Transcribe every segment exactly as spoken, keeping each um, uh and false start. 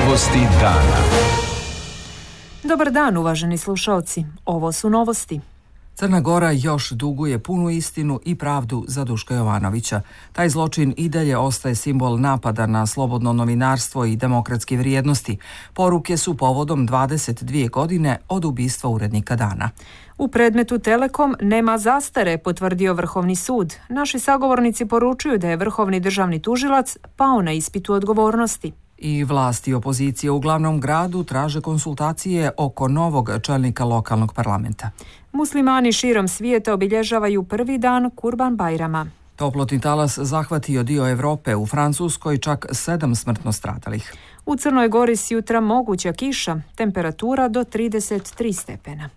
Novosti dana. Dobar dan, uvaženi slušalci. Ovo su novosti. Crna Gora još duguje punu istinu i pravdu za Duška Jovanovića. Taj zločin i dalje ostaje simbol napada na slobodno novinarstvo i demokratske vrijednosti. Poruke su povodom dvadeset dvije godine od ubistva urednika Dana. U predmetu Telekom nema zastare, potvrdio Vrhovni sud. Naši sagovornici poručuju da je Vrhovni državni tužilac pao na ispitu odgovornosti. I vlasti opozicije u glavnom gradu traže konsultacije oko novog čelnika lokalnog parlamenta. Muslimani širom svijeta obilježavaju prvi dan Kurban Bajrama. Toplotni talas zahvatio dio Evrope, u Francuskoj čak sedam smrtno stradalih. U Crnoj Gori s jutra moguća kiša, temperatura do trideset tri stepena.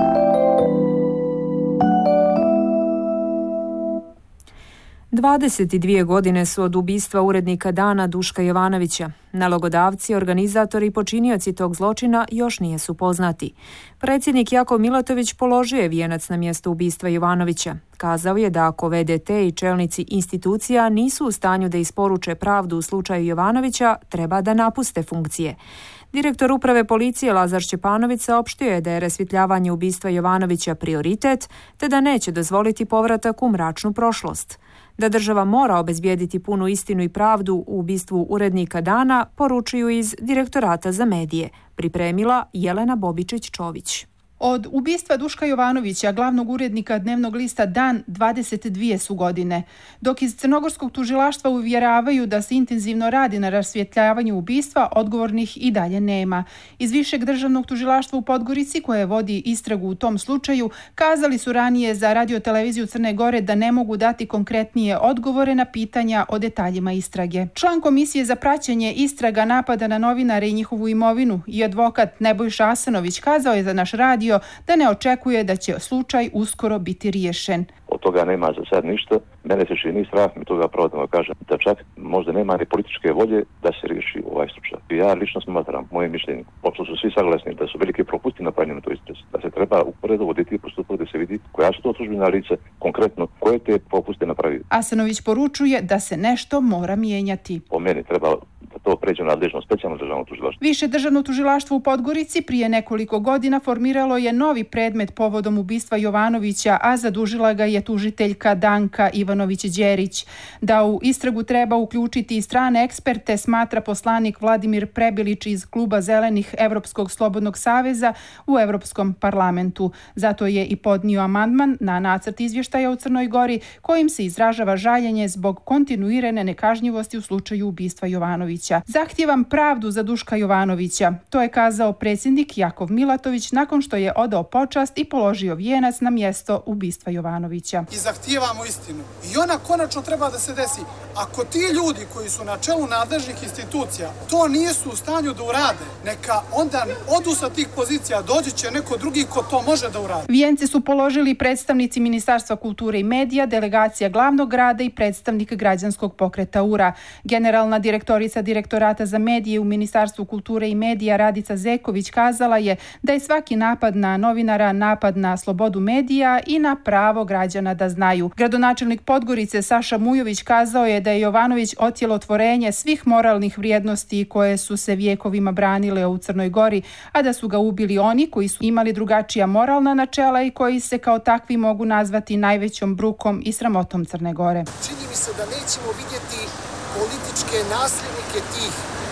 dvadeset dvije godine su od ubistva urednika Dana Duška Jovanovića. Nalogodavci, organizatori i počinioci tog zločina još nisu poznati. Predsjednik Jakov Milatović položio je vijenac na mjesto ubistva Jovanovića. Kazao je da ako V D T i čelnici institucija nisu u stanju da isporuče pravdu u slučaju Jovanovića, treba da napuste funkcije. Direktor uprave policije Lazar Šćepanović saopštio je da je rasvjetljavanje ubistva Jovanovića prioritet, te da neće dozvoliti povratak u mračnu prošlost. Da država mora obezbijediti punu istinu i pravdu u ubistvu urednika Dana, poručuju iz Direktorata za medije. Pripremila Jelena Bobičić-Čović. Od ubistva Duška Jovanovića, glavnog urednika dnevnog lista Dan, dvadeset dvije su godine. Dok iz crnogorskog tužilaštva uvjeravaju da se intenzivno radi na rasvjetljavanju ubistva, odgovornih i dalje nema. Iz Višeg državnog tužilaštva u Podgorici, koje vodi istragu u tom slučaju, kazali su ranije za radioteleviziju Crne Gore da ne mogu dati konkretnije odgovore na pitanja o detaljima istrage. Član Komisije za praćenje istraga napada na novinare i njihovu imovinu i advokat Nebojša Asanović kazao je za naš radio da ne očekuje da će slučaj uskoro biti riješen. Od toga nema za sad ništa. Mene se čini strah mi toga pravo da vam kažem da čak možda nema ni političke volje da se riješi ovaj slučaj. Ja lično smatram, moje mišljenje, pošto su svi saglasni da su velike propusti napravljeni na toj istrazi, da se treba uporedo voditi postupak da se vidi koja su to službena lica, konkretno koje te propuste napravili. Asanović poručuje da se nešto mora mijenjati. Po meni treba da to pređe u nadležno specijalno državno tužilaštvo. Više državno tužilaštvo u Podgorici prije nekoliko godina formiralo je novi predmet povodom ubistva Jovanovića, a zadužila ga je tužiteljka Danka Ivanović-Đerić. Da u istragu treba uključiti i strane eksperte, smatra poslanik Vladimir Prebilić iz Kluba Zelenih Evropskog slobodnog saveza u Evropskom parlamentu. Zato je i podnio amandman na nacrt izvještaja u Crnoj Gori, kojim se izražava žaljenje zbog kontinuirane nekažnjivosti u slučaju ubistva Jovanovića. Zahtijevam pravdu za Duška Jovanovića, to je kazao predsjednik Jakov Milatović nakon što je odao počast i položio vijenac na mjesto ubistva Jovanovića. I zahtijevamo istinu. I ona konačno treba da se desi. Ako ti ljudi koji su na čelu nadležnih institucija to nisu u stanju da urade, neka onda odu sa tih pozicija, dođe će neko drugi ko to može da uradi. Vijence su položili predstavnici Ministarstva kulture i medija, delegacija glavnog grada i predstavnik građanskog pokreta U R A. Generalna direktorica Direktorata za medije u Ministarstvu kulture i medija Radica Zeković kazala je da je svaki napad na novinara napad na slobodu medija i na pravo građana da znaju. Gradonačelnik Podgorice Saša Mujović kazao je da je Jovanović otjelotvorenje svih moralnih vrijednosti koje su se vjekovima branile u Crnoj Gori, a da su ga ubili oni koji su imali drugačija moralna načela i koji se kao takvi mogu nazvati najvećom brukom i sramotom Crne Gore. Čini mi se da nećemo vidjeti političke nasljednike tih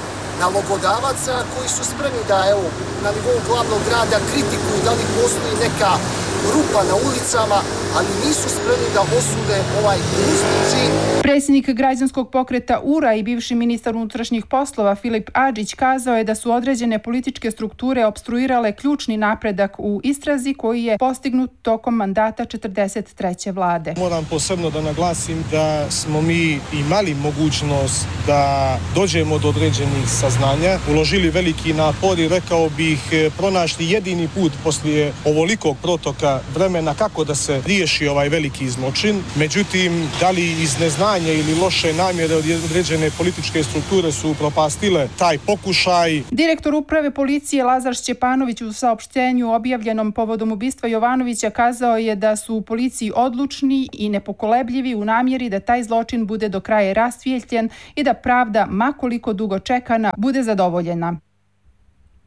nalogodavaca koji su spremni da evo na nivou glavnog grada kritikuju da li postoji neka rupa na ulicama, ali nisu spremni da osude ovaj gnusni čin. Predsjednik građanskog pokreta U R A i bivši ministar unutrašnjih poslova Filip Adžić kazao je da su određene političke strukture opstruirale ključni napredak u istrazi koji je postignut tokom mandata četrdeset treće vlade. Moram posebno da naglasim da smo mi imali mogućnost da dođemo do određenih saznanja, uložili veliki napor i rekao bih pronašli jedini put poslije ovolikog protoka vremena kako da se riješi ovaj veliki zločin. Međutim, da li iz neznanja ili loše namjere određene političke strukture su upropastile taj pokušaj. Direktor uprave policije Lazar Šćepanović u saopštenju objavljenom povodom ubistva Jovanovića kazao je da su u policiji odlučni i nepokolebljivi u namjeri da taj zločin bude do kraja rasvijetljen i da pravda, ma koliko dugo čekana, bude zadovoljena.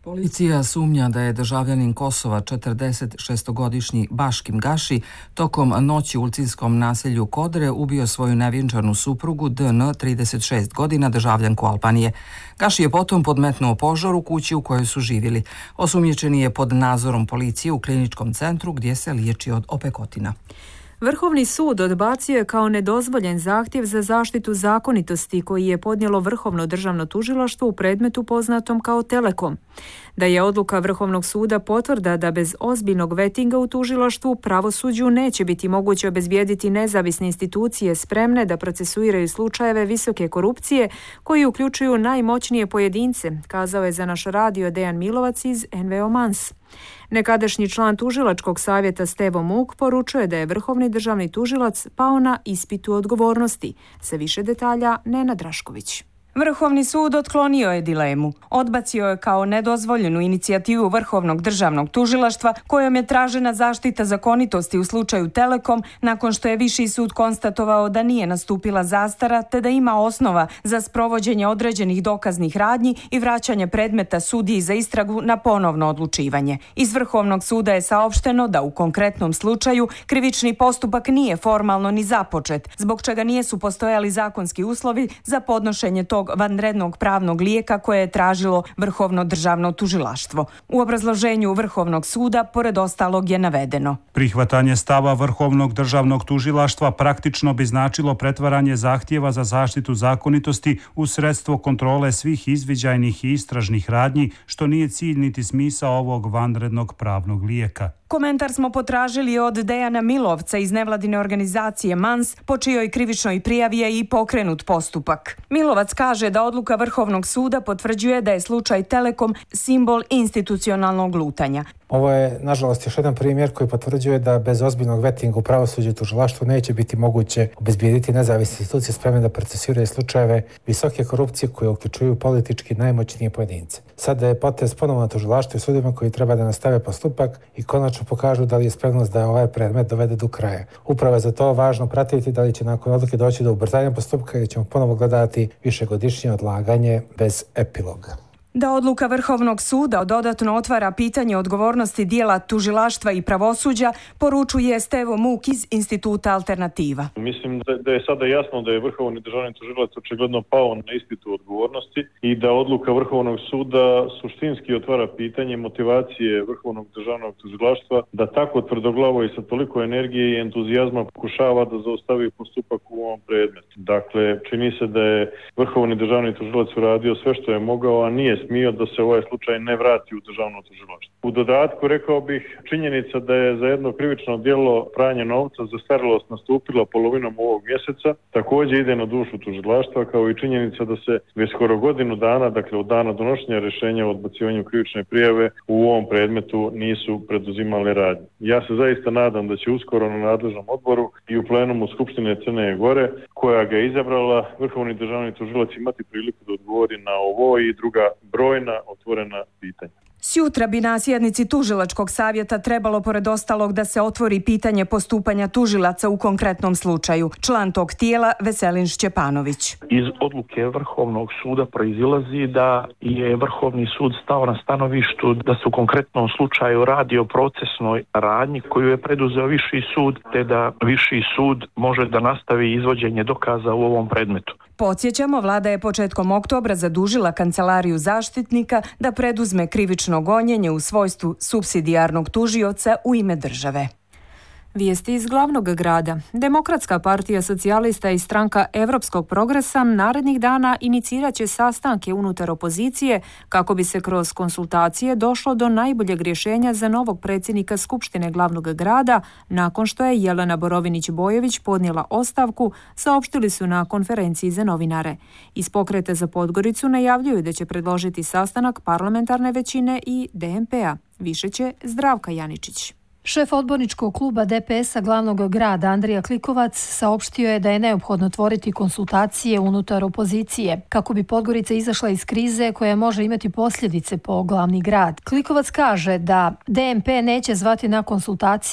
Policija sumnja da je državljanin Kosova četrdeset šestogodišnji Baškim Gaši tokom noći u ulcinskom naselju Kodre ubio svoju nevjenčanu suprugu D N, trideset šest godina, državljanku Albanije. Gaši je potom podmetnuo požar u kući u kojoj su živjeli. Osumnjičeni je pod nadzorom policije u kliničkom centru gdje se liječi od opekotina. Vrhovni sud odbacio je kao nedozvoljen zahtjev za zaštitu zakonitosti koji je podnijelo Vrhovno državno tužilaštvo u predmetu poznatom kao Telekom. Da je odluka Vrhovnog suda potvrda da bez ozbiljnog vetinga u tužilaštvu pravosuđu neće biti moguće obezbijediti nezavisne institucije spremne da procesuiraju slučajeve visoke korupcije koji uključuju najmoćnije pojedince, kazao je za naš radio Dejan Milovac iz N V O Mans. Nekadašnji član tužilačkog savjeta Stevo Muk poručuje da je vrhovni državni tužilac pao na ispitu odgovornosti. Sa više detalja Nenad Drašković. Vrhovni sud otklonio je dilemu. Odbacio je kao nedozvoljenu inicijativu Vrhovnog državnog tužilaštva kojom je tražena zaštita zakonitosti u slučaju Telekom nakon što je Viši sud konstatovao da nije nastupila zastara te da ima osnova za sprovođenje određenih dokaznih radnji i vraćanje predmeta sudiji za istragu na ponovno odlučivanje. Iz Vrhovnog suda je saopšteno da u konkretnom slučaju krivični postupak nije formalno ni započet, zbog čega nisu postojali zakonski uslovi za podnošenje tog vanrednog pravnog lijeka koje je tražilo Vrhovno državno tužilaštvo. U obrazloženju Vrhovnog suda, pored ostalog, je navedeno: prihvatanje stava Vrhovnog državnog tužilaštva praktično bi značilo pretvaranje zahtjeva za zaštitu zakonitosti u sredstvo kontrole svih izviđajnih i istražnih radnji, što nije cilj niti smisao ovog vanrednog pravnog lijeka. Komentar smo potražili od Dejana Milovca iz nevladine organizacije Mans, po čijoj krivičnoj prijavi je i pokrenut postupak. Milovac kaže da odluka Vrhovnog suda potvrđuje da je slučaj Telekom simbol institucionalnog lutanja. Ovo je, nažalost, još jedan primjer koji potvrđuje da bez ozbiljnog vetinga u pravosuđu i tužilaštvu neće biti moguće obezbijediti nezavisne institucije spremne da procesuiraju slučajeve visoke korupcije koje uključuju politički najmoćnije pojedince. Sada je potez ponovno na tužilaštvu i sudovima koji treba da nastave postupak i konačno pokažu da li je spremnost da ovaj predmet dovede do kraja. Upravo je za to važno pratiti da li će nakon odluke doći do ubrzanja postupka ili ćemo ponovo gledati višegodišnje odlaganje bez epiloga. Da odluka Vrhovnog suda dodatno otvara pitanje odgovornosti dijela tužilaštva i pravosuđa, poručuje Stevo Muk iz Instituta Alternativa. Mislim da, da je sada jasno da je Vrhovni državni tužilac očigledno pao na ispitu odgovornosti i da odluka Vrhovnog suda suštinski otvara pitanje motivacije Vrhovnog državnog tužilaštva da tako tvrdoglavo i sa toliko energije i entuzijazma pokušava da zaustavi postupak u ovom predmetu. Dakle, čini se da je Vrhovni državni tužilac uradio sve što je mogao, a nije smio da se ovaj slučaj ne vrati u državno tužilaštvo. U dodatku rekao bih činjenica da je za jedno krivično djelo pranja novca zastarelost nastupila polovinom ovog mjeseca, također ide na dušu tužilaštva, kao i činjenica da se već skoro godinu dana, dakle od dana donošenja rješenja o odbacivanju krivične prijave u ovom predmetu nisu preduzimale radnje. Ja se zaista nadam da će uskoro na nadležnom odboru i u plenumu Skupštine Crne Gore, koja ga je izabrala, Vrhovni državni tužilac imati priliku da odgovori na ovo i druga brojna otvorena pitanja. Sjutra bi na sjednici tužilačkog savjeta trebalo pored ostalog da se otvori pitanje postupanja tužilaca u konkretnom slučaju. Član tog tijela Veselin Šćepanović. Iz odluke Vrhovnog suda proizilazi da je Vrhovni sud stao na stanovištu da se u konkretnom slučaju radi o procesnoj radnji koju je preduzeo Viši sud, te da Viši sud može da nastavi izvođenje dokaza u ovom predmetu. Podsjećamo, vlada je početkom oktobra zadužila Kancelariju zaštitnika da preduzme krivično gonjenje u svojstvu supsidijarnog tužioca u ime države. Vijesti iz glavnog grada. Demokratska partija socijalista i stranka Evropskog progresa narednih dana inicirat će sastanke unutar opozicije kako bi se kroz konsultacije došlo do najboljeg rješenja za novog predsjednika Skupštine glavnog grada nakon što je Jelena Borovinić-Bojović podnijela ostavku, saopštili su na konferenciji za novinare. Iz Pokreta za Podgoricu najavljuju da će predložiti sastanak parlamentarne većine i D M P-a. Više će Zdravka Janičić. Šef odborničkog kluba D P S-a glavnog grada Andrija Klikovac saopštio je da je neophodno otvoriti konsultacije unutar opozicije kako bi Podgorica izašla iz krize koja može imati posljedice po glavni grad. Klikovac kaže da D M P neće zvati na konsultacije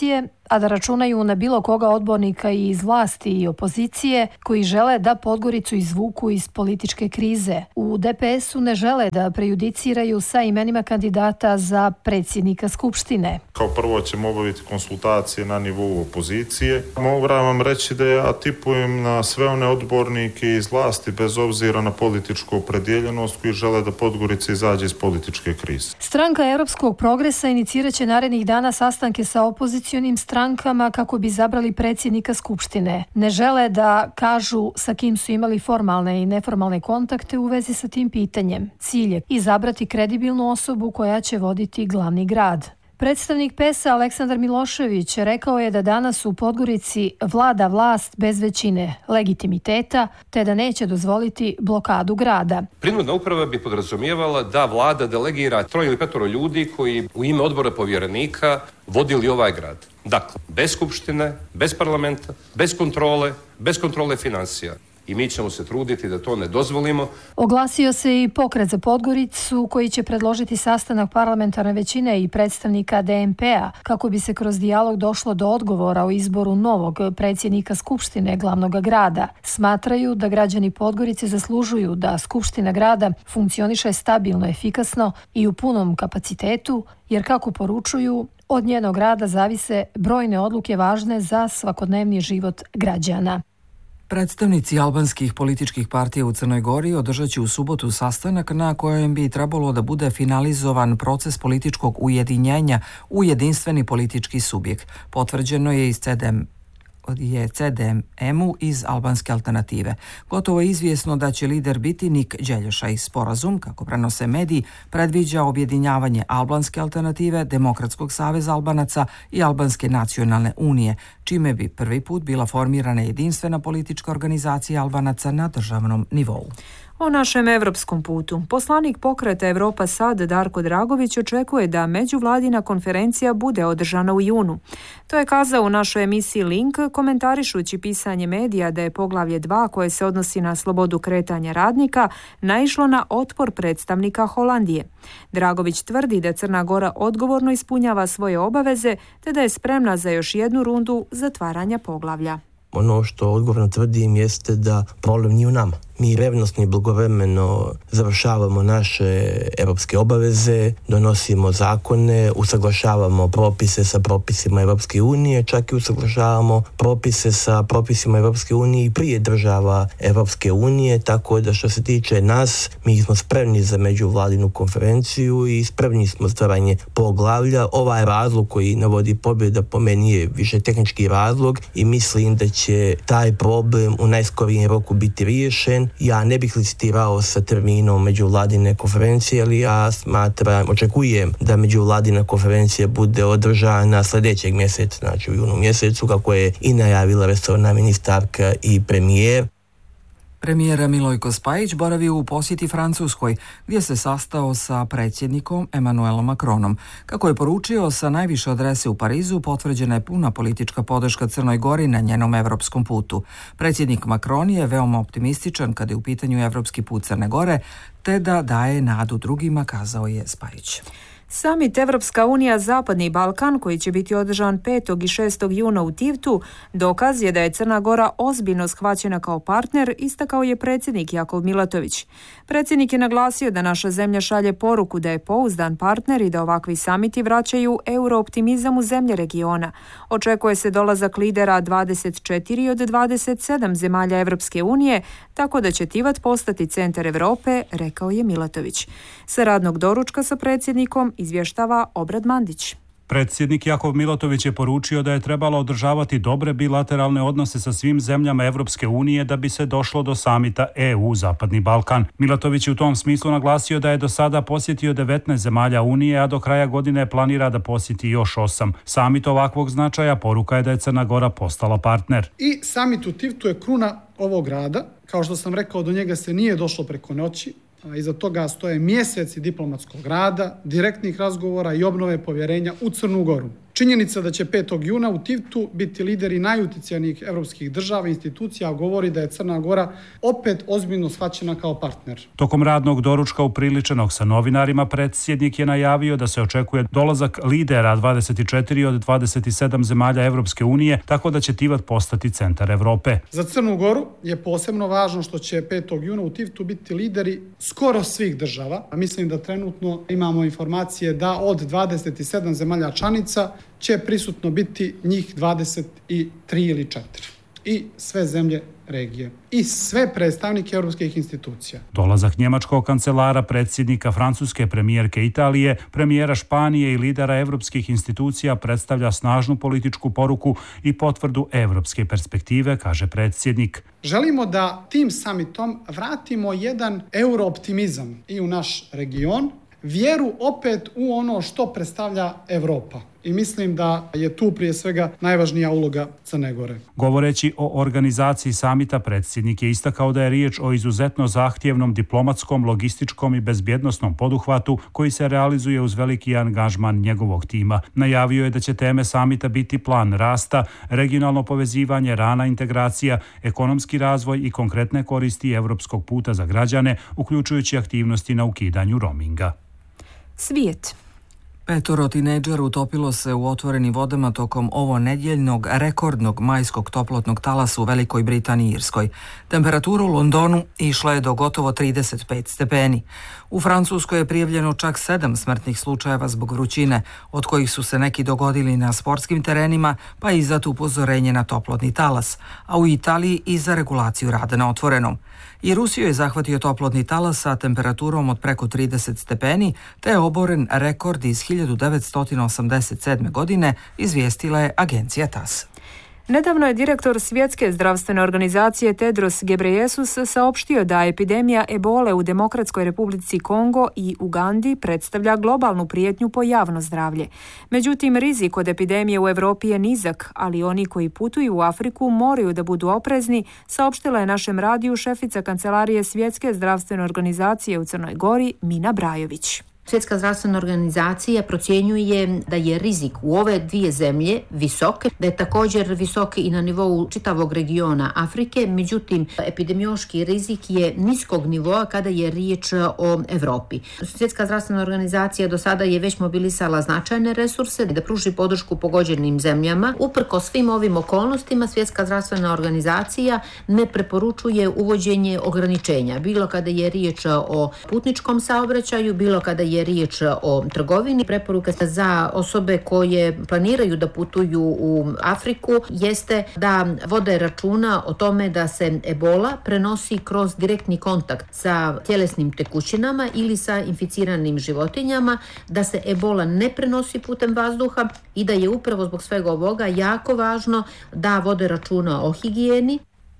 a da računaju na bilo koga odbornika i iz vlasti i opozicije koji žele da Podgoricu izvuku iz političke krize. U D P S-u ne žele da prejudiciraju sa imenima kandidata za predsjednika Skupštine. Kao prvo ćemo obaviti konsultacije na nivou opozicije. Mogu vam reći da ja tipujem na sve one odbornike iz vlasti bez obzira na političku opredjeljenost koji žele da Podgorica izađe iz političke krize. Stranka Europskog progresa inicirat će narednih dana sastanke sa opozicionim strankama kako bi izabrali predsjednika Skupštine. Ne žele da kažu sa kim su imali formalne i neformalne kontakte u vezi sa tim pitanjem. Cilj je izabrati kredibilnu osobu koja će voditi glavni grad. Predstavnik P E S-a Aleksandar Milošević rekao je da danas u Podgorici vlada vlast bez većine, legitimiteta, te da neće dozvoliti blokadu grada. Prinudna uprava bi podrazumijevala da vlada delegira troje ili petoro ljudi koji u ime odbora povjerenika vodili ovaj grad. Dakle, bez skupštine, bez parlamenta, bez kontrole, bez kontrole financija. I mi ćemo se truditi da to ne dozvolimo. Oglasio se i Pokret za Podgoricu koji će predložiti sastanak parlamentarne većine i predstavnika D M P-a kako bi se kroz dijalog došlo do odgovora o izboru novog predsjednika Skupštine glavnog grada. Smatraju da građani Podgorice zaslužuju da Skupština grada funkcioniše stabilno, efikasno i u punom kapacitetu, jer kako poručuju, od njenog rada zavise brojne odluke važne za svakodnevni život građana. Predstavnici albanskih političkih partija u Crnoj Gori održat će u subotu sastanak na kojem bi trebalo da bude finalizovan proces političkog ujedinjenja u jedinstveni politički subjekt. Potvrđeno je iz C D M je C D M-u iz albanske alternative. Gotovo je izvjesno da će lider biti Nik Đelješa i sporazum, kako prenose mediji, predviđa objedinjavanje albanske alternative, Demokratskog saveza Albanaca i Albanske nacionalne unije, čime bi prvi put bila formirana jedinstvena politička organizacija Albanaca na državnom nivou. O našem evropskom putu. Poslanik Pokreta Evropa Sad Darko Dragović očekuje da međuvladina konferencija bude održana u junu. To je kazao u našoj emisiji Link, komentarišući pisanje medija da je poglavlje dva koje se odnosi na slobodu kretanja radnika naišlo na otpor predstavnika Holandije. Dragović tvrdi da Crna Gora odgovorno ispunjava svoje obaveze te da je spremna za još jednu rundu zatvaranja poglavlja. Ono što odgovorno tvrdim jeste da problem nije u nama. Mi revnosno i blagovremeno završavamo naše evropske obaveze, donosimo zakone, usaglašavamo propise sa propisima Evropske unije, čak i usaglašavamo propise sa propisima Evropske unije i prije država Evropske unije, tako da što se tiče nas, mi smo spremni za međuvladinu konferenciju i spremni smo za otvaranje poglavlja. Ovaj razlog koji navodi pobjeda po meni je više tehnički razlog i mislim da će taj problem u najskorijem roku biti riješen. Ja ne bih licitirao sa terminom međuvladine konferencije, ali ja smatram, očekujem da međuvladina konferencija bude održana sljedećeg mjeseca, znači u junu mjesecu, kako je i najavila resorna ministarka i premijer. Premijer Milojko Spajić boravi u posjeti Francuskoj, gdje se sastao sa predsjednikom Emmanuelom Macronom. Kako je poručio, sa najviše adrese u Parizu potvrđena je puna politička podrška Crnoj Gori na njenom evropskom putu. Predsjednik Macron je veoma optimističan kada je u pitanju evropski put Crne Gore, te da daje nadu drugima, kazao je Spajić. Samit Evropska unija Zapadni Balkan, koji će biti održan petog i šestog juna u Tivtu, dokaz je da je Crna Gora ozbiljno shvaćena kao partner, istakao je predsjednik Jakov Milatović. Predsjednik je naglasio da naša zemlja šalje poruku da je pouzdan partner i da ovakvi samiti vraćaju eurooptimizam u zemlje regiona. Očekuje se dolazak lidera dvadeset četiri od dvadeset sedam zemalja Evropske unije, tako da će Tivat postati centar Europe, rekao je Milatović. Sa radnog doručka sa predsjednikom izvještava Obrad Mandić. Predsjednik Jakov Milatović je poručio da je trebalo održavati dobre bilateralne odnose sa svim zemljama Evropske unije da bi se došlo do samita E U Zapadni Balkan. Milatović je u tom smislu naglasio da je do sada posjetio devetnaest zemalja Unije, a do kraja godine planira da posjeti još osam. Samit ovakvog značaja poruka je da je Crna Gora postala partner. I samit u Tivtu je kruna ovog rada. Kao što sam rekao, do njega se nije došlo preko noći. Iza toga stoje mjeseci diplomatskog rada, direktnih razgovora i obnove povjerenja u Crnu Goru. Činjenica da će petog juna u Tivtu biti lideri najutjecajnijih evropskih država i institucija govori da je Crna Gora opet ozbiljno shvaćena kao partner. Tokom radnog doručka upriličenog sa novinarima, predsjednik je najavio da se očekuje dolazak lidera dvadeset četiri od dvadeset sedam zemalja Evropske unije, tako da će Tivat postati centar Evrope. Za Crnu Goru je posebno važno što će petog juna u Tivtu biti lideri skoro svih država. Mislim da trenutno imamo informacije da od dvadeset sedam zemalja članica će prisutno biti njih dvadeset tri ili četiri. I sve zemlje regije. I sve predstavnike europskih institucija. Dolazak njemačkog kancelara, predsjednika Francuske, premijerke Italije, premijera Španije i lidera evropskih institucija predstavlja snažnu političku poruku i potvrdu evropske perspektive, kaže predsjednik. Želimo da tim summitom vratimo jedan eurooptimizam i u naš region, vjeru opet u ono što predstavlja Evropa. I mislim da je tu prije svega najvažnija uloga Crne Gore. Govoreći o organizaciji samita, predsjednik je istakao da je riječ o izuzetno zahtjevnom diplomatskom, logističkom i bezbjednosnom poduhvatu koji se realizuje uz veliki angažman njegovog tima. Najavio je da će teme samita biti plan rasta, regionalno povezivanje, rana integracija, ekonomski razvoj i konkretne koristi evropskog puta za građane, uključujući aktivnosti na ukidanju roaminga. Svijet. Petoro tinejdžera utopilo se u otvorenim vodama tokom ovo nedjeljnog rekordnog majskog toplotnog talasa u Velikoj Britaniji i Irskoj. Temperatura u Londonu išla je do gotovo trideset pet stepeni. U Francuskoj je prijavljeno čak sedam smrtnih slučajeva zbog vrućine, od kojih su se neki dogodili na sportskim terenima, pa i izdato upozorenje na toplotni talas, a u Italiji i za regulaciju rada na otvorenom. I Rusiju je zahvatio toplotni talas sa temperaturom od preko trideset stepeni, te je oboren rekord iz hiljadu devetsto osamdeset sedme. godine, izvijestila je agencija T A S S. Nedavno je direktor Svjetske zdravstvene organizacije Tedros Ghebreyesus saopštio da epidemija ebole u Demokratskoj Republici Kongo i Ugandi predstavlja globalnu prijetnju po javno zdravlje. Međutim, rizik od epidemije u Europi je nizak, ali oni koji putuju u Afriku moraju da budu oprezni, saopštila je našem radiju šefica Kancelarije Svjetske zdravstvene organizacije u Crnoj Gori, Mina Brajović. Svjetska zdravstvena organizacija procjenjuje da je rizik u ove dvije zemlje visok, da je također visok i na nivou čitavog regiona Afrike, međutim epidemiološki rizik je niskog nivoa kada je riječ o Europi. Svjetska zdravstvena organizacija do sada je već mobilisala značajne resurse da pruži podršku pogođenim zemljama. Uprko svim ovim okolnostima Svjetska zdravstvena organizacija ne preporučuje uvođenje ograničenja, bilo kada je riječ o putničkom saobraćaju, bilo kada je je riječ o trgovini. Preporuka za osobe koje planiraju da putuju u Afriku jeste da vode računa o tome da se ebola prenosi kroz direktni kontakt sa tjelesnim tekućinama ili sa inficiranim životinjama, da se ebola ne prenosi putem vazduha i da je upravo zbog svega ovoga jako važno da vode računa o higijeni.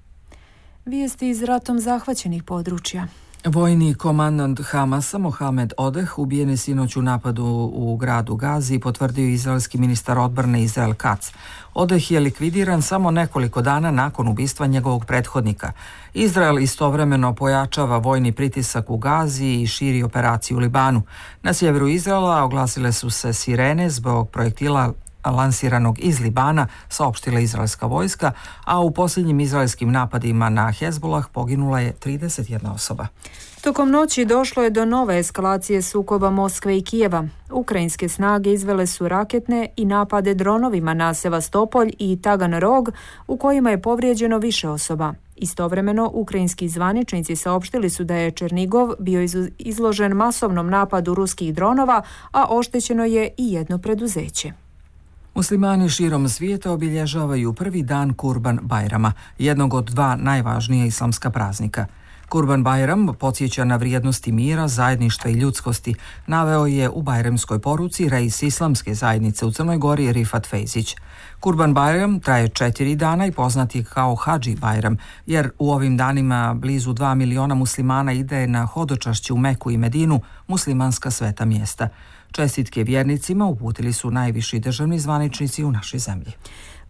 Vijesti iz ratom zahvaćenih područja. Vojni komandant Hamasa Mohamed Odeh ubijen je sinoć u napadu u gradu Gazi, potvrdio izraelski ministar odbrane Izrael Katz. Odeh je likvidiran samo nekoliko dana nakon ubistva njegovog prethodnika. Izrael istovremeno pojačava vojni pritisak u Gazi i širi operaciju u Libanu. Na sjeveru Izraela oglasile su se sirene zbog projektila lansiranog iz Libana, saopštila izraelska vojska, a u posljednjim izraelskim napadima na Hezbolah poginula je trideset jedna osoba. Tokom noći došlo je do nove eskalacije sukoba Moskve i Kijeva. Ukrajinske snage izvele su raketne i napade dronovima na Sevastopolj i Taganrog, u kojima je povrijeđeno više osoba. Istovremeno, ukrajinski zvaničnici saopštili su da je Černigov bio izložen masovnom napadu ruskih dronova, a oštećeno je i jedno preduzeće. Muslimani širom svijeta obilježavaju prvi dan Kurban Bajrama, jednog od dva najvažnija islamska praznika. Kurban Bajram podsjeća na vrijednosti mira, zajedništva i ljudskosti, naveo je u bajramskoj poruci reis islamske zajednice u Crnoj Gori Rifat Fejzić. Kurban Bajram traje četiri dana i poznat je kao Hadži Bajram, jer u ovim danima blizu dva miliona muslimana ide na hodočašće u Meku i Medinu, muslimanska sveta mjesta. Čestitke vjernicima uputili su najviši državni zvaničnici u našoj zemlji.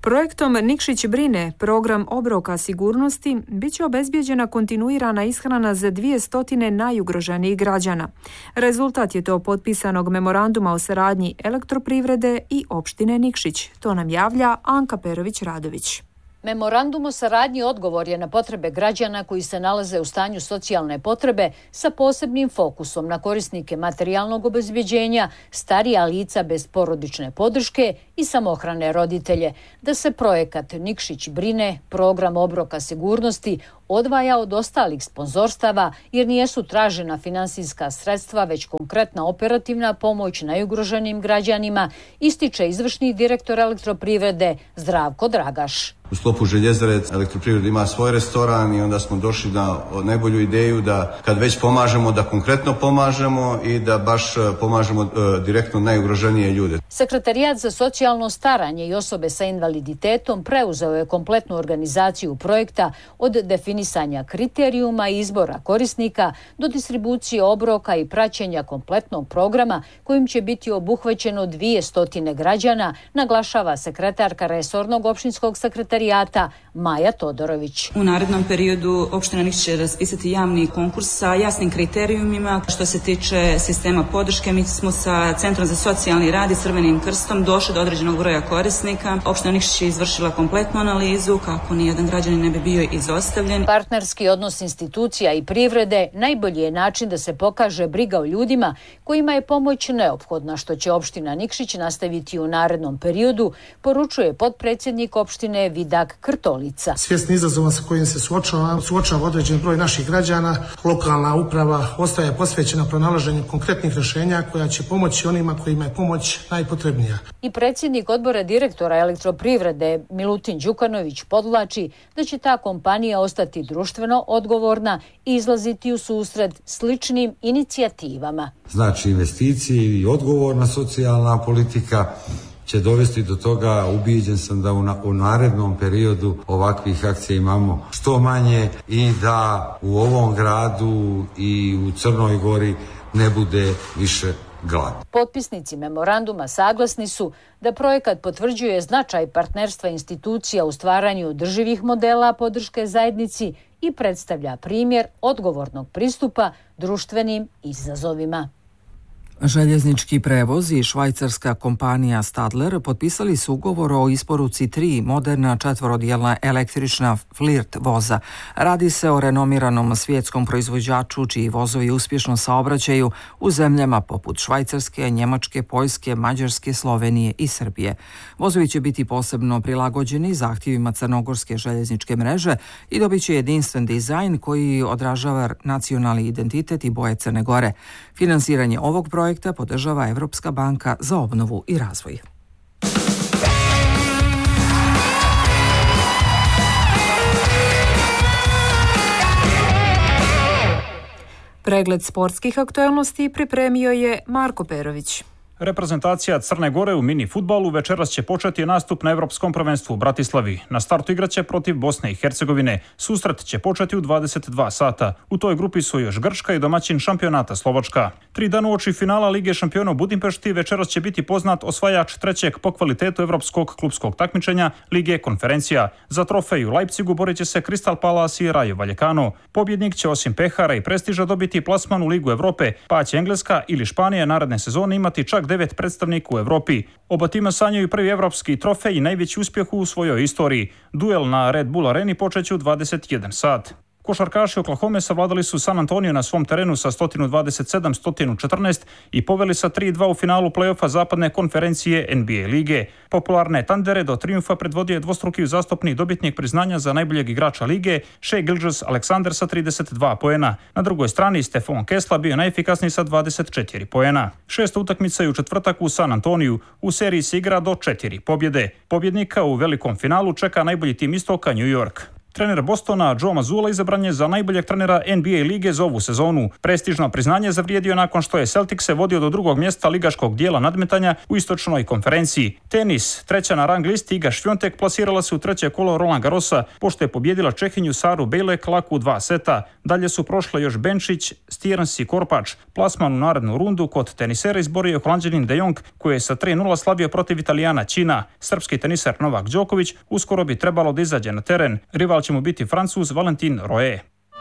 Projektom Nikšić brine, program obroka sigurnosti, bit će obezbijeđena kontinuirana ishrana za dvije stotine najugroženijih građana. Rezultat je to potpisanog memoranduma o saradnji elektroprivrede i opštine Nikšić. To nam javlja Anka Perović-Radović. Memorandum o saradnji odgovor je na potrebe građana koji se nalaze u stanju socijalne potrebe sa posebnim fokusom na korisnike materijalnog obezbeđenja, starija lica bez porodične podrške i samohrane roditelje, da se projekat Nikšić brine, program obroka sigurnosti, odvaja od ostalih sponzorstava jer nijesu tražena finansijska sredstva, već konkretna operativna pomoć najugroženijim građanima, ističe izvršni direktor elektroprivrede Zdravko Dragaš. U sklopu Željezare elektroprivreda ima svoj restoran i onda smo došli na najbolju ideju da kad već pomažemo, da konkretno pomažemo i da baš pomažemo uh, direktno najugroženije ljude. Sekretarijat za socijalno staranje i osobe sa invaliditetom preuzeo je kompletnu organizaciju projekta od definisanja kriterijuma i izbora korisnika do distribucije obroka i praćenja kompletnog programa kojim će biti obuhvaćeno dvije stotine građana, naglašava sekretarka resornog opštinskog sekretarijata Maja Todorović. U narednom periodu opština Nikšić će raspisati javni konkurs sa jasnim kriterijumima. Što se tiče sistema podrške, mi smo sa Centrom za socijalni rad i Crvenim krstom došli do određenog broja korisnika. Opština Nikšić je izvršila kompletnu analizu kako nijedan građanin ne bi bio izostavljen. Partnerski odnos institucija i privrede najbolji je način da se pokaže briga o ljudima kojima je pomoć neophodna, što će opština Nikšić nastaviti u narednom periodu, poručuje potpredsjednik opštine Vidak Krtolica. Svjesni izazova sa kojim se suočava, suočava određen broj naših građana, lokalna uprava ostaje posvećena pronalaženju konkretnih rješenja koja će pomoći onima kojima je pomoć najpotrebnija. I predsjednik odbora direktora elektroprivrede Milutin Đukanović podvlači da će ta kompanija ostati društveno odgovorna i izlaziti u susret sličnim inicijativama. Znači investicije i odgovorna socijalna politika će dovesti do toga, ubijeđen sam da u, na, u narednom periodu ovakvih akcija imamo što manje i da u ovom gradu i u Crnoj Gori ne bude više glad. Potpisnici memoranduma saglasni su da projekat potvrđuje značaj partnerstva institucija u stvaranju održivih modela podrške zajednici i predstavlja primjer odgovornog pristupa društvenim izazovima. Željeznički prevoz i švajcarska kompanija Stadler potpisali su ugovor o isporuci tri moderna četvorodjelna električna Flirt voza. Radi se o renomiranom svjetskom proizvođaču čiji vozovi uspješno saobraćaju u zemljama poput Švajcarske, Njemačke, Poljske, Mađarske, Slovenije i Srbije. Vozovi će biti posebno prilagođeni zahtjevima crnogorske željezničke mreže i dobit će jedinstven dizajn koji odražava nacionalni identitet i boje Crne Gore. Finansiranje ovog projekta podržava Evropska banka za obnovu i razvoj. Pregled sportskih aktualnosti pripremio je Marko Perović. Reprezentacija Crne Gore u mini fudbalu večeras će početi nastup na Evropskom prvenstvu u Bratislavi. Na startu igraće protiv Bosne i Hercegovine. Susret će početi u dvadeset dva sata. U toj grupi su još Grčka i domaćin šampionata Slovačka. Tri dana uoči finala Lige šampiona u Budimpešti večeras će biti poznat osvajač trećeg po kvalitetu evropskog klupskog takmičenja Lige konferencija. Za trofej u Leipzigu borit će se Crystal Palace i Rayo Vallecano. Pobjednik će osim pehara i prestiža dobiti plasman u Ligu Evrope, pa će Engleska ili Španija naredne sezone imati čak devet predstavnika u Evropi. Oba tima sanjaju prvi evropski trofej i najveći uspjeh u svojoj istoriji. Duel na Red Bull areni počeće u dvadeset jedan sat. Košarkaši Oklahome savladali su San Antonio na svom terenu sa sto dvadeset sedam sto četrnaest i poveli sa tri dva u finalu play-offa zapadne konferencije N B A lige. Popularne Tandere do triumfa predvodio je dvostruki uzastopni dobitnik priznanja za najboljeg igrača lige Shai Gilgeous-Alexander sa trideset dva poena. Na drugoj strani Stefan Kesla bio najefikasniji sa dvadeset četiri poena. Šesta utakmica je u četvrtak u San Antoniju. U seriji se igra do četiri pobjede. Pobjednika u velikom finalu čeka najbolji tim istoka New York. Trener Bostona Joe Mazzulla izabran je za najboljeg trenera N B A lige za ovu sezonu. Prestižno priznanje zavrijedio nakon što je Celticse vodio do drugog mjesta ligaškog dijela nadmetanja u istočnoj konferenciji. Tenis, treća na rang listi Iga Švjontek plasirala se u treće kolo Roland Garrosa pošto je pobjedila Čehinju Saru Bejlek laku u dva seta. Dalje su prošle još Benčić, Stearns i Korpač. Plasman u narednu rundu kod tenisera izborio je Holanđanin De Jong koji je sa tri nula slavio protiv Italijana Ćina. Srpski teniser Novak Đoković uskoro bi trebalo da izađe na teren. Rival će mu biti Francuz Valentin Roe.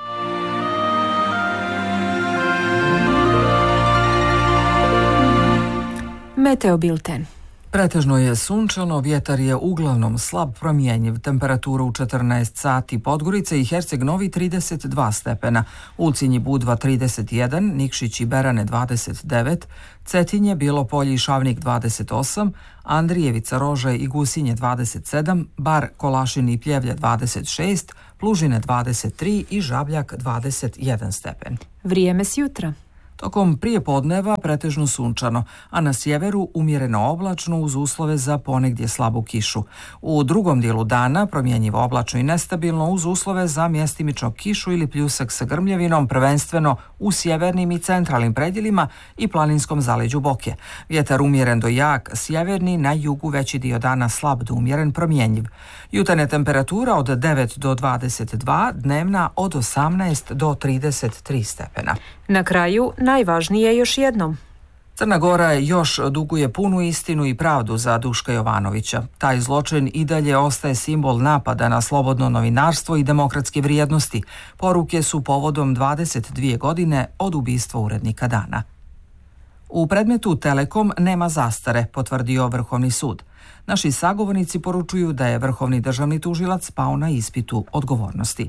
Meteo bilten. Pretežno je sunčano, vjetar je uglavnom slab, promjenjiv, temperatura u četrnaest sati, Podgorica i Herceg Novi trideset dva stepena, Ulcinj i Budva trideset jedan, Nikšić i Berane dvadeset devet, Cetinje, Bilopolje i Šavnik dvadeset osam, Andrijevica, Rože i Gusinje dvadeset sedam, Bar, Kolašin i Pljevlje dvadeset šest, Plužine dvadeset tri i Žabljak dvadeset jedan stepen. Vrijeme s jutra. Tokom prijepodneva pretežno sunčano, a na sjeveru umjereno oblačno uz uslove za ponegdje slabu kišu. U drugom dijelu dana promjenjivo oblačno i nestabilno uz uslove za mjestimično kišu ili pljusak sa grmljavinom, prvenstveno u sjevernim i centralnim predjelima i planinskom zaleđu Boke. Vjetar umjeren do jak, sjeverni, na jugu veći dio dana slab do umjeren, promjenjiv. Jutarnja temperatura od devet do dvadeset dva, dnevna od osamnaest do trideset tri stepena. Na kraju, najvažnije još jednom. Crna Gora još duguje punu istinu i pravdu za Duška Jovanovića. Taj zločin i dalje ostaje simbol napada na slobodno novinarstvo i demokratske vrijednosti. Poruke su povodom dvadeset dvije godine od ubistva urednika Dana. U predmetu Telekom nema zastare, potvrdio Vrhovni sud. Naši sagovornici poručuju da je Vrhovni državni tužilac pao na ispitu odgovornosti.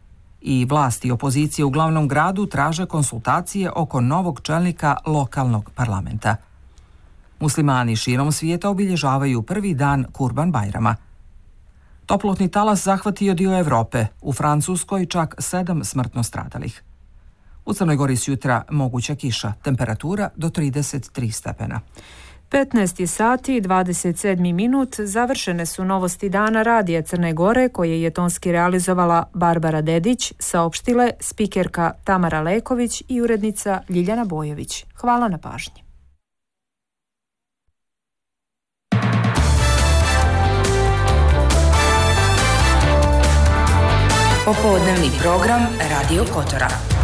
I vlasti i opozicije u glavnom gradu traže konsultacije oko novog čelnika lokalnog parlamenta. Muslimani širom svijeta obilježavaju prvi dan Kurban Bajrama. Toplotni talas zahvatio dio Europe, u Francuskoj čak sedam smrtno stradalih. U Crnoj Gori s jutra moguća kiša, temperatura do trideset tri stepena. petnaest sati i dvadeset sedam minut završene su novosti dana Radija Crne Gore koje je tonski realizovala Barbara Dedić, saopštile spikerka Tamara Leković i urednica Ljiljana Bojović. Hvala na pažnji. Popodnevni program Radio Kotora.